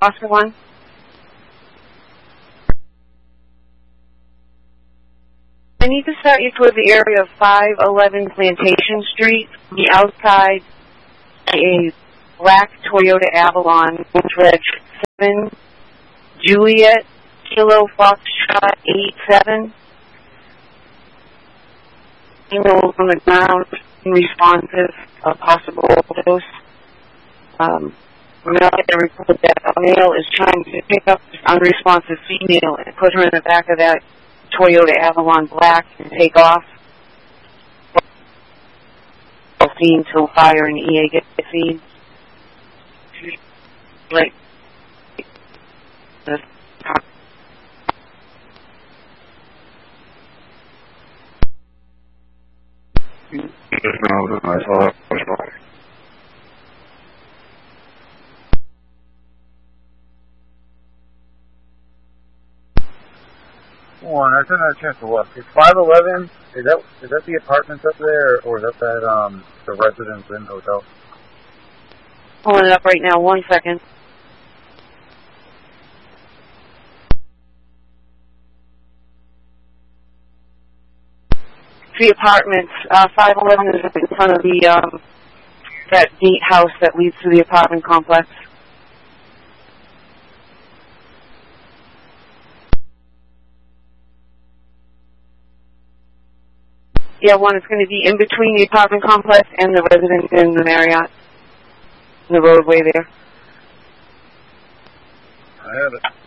Oscar 1. I need to start you toward the area of 511 Plantation Street. The outside, a black Toyota Avalon, Reg 7, Juliet, Kilo Foxtrot 87. Email on the ground, responsive, a possible overdose. We're now going to report that a male is trying to pick up this unresponsive female and put her in the back of that Toyota Avalon Black and take off. Scene till fire and EA get the scene. Right. One, I didn't have a chance to look. Is 511, is that the apartments up there, or is that the Residence Inn Hotel? Pulling it up right now, 1 second. The apartments, 511 is in front of the, that gate house that leads to the apartment complex. Yeah, one, it's going to be in between the apartment complex and the Residence Inn, the Marriott, the roadway there. I have it.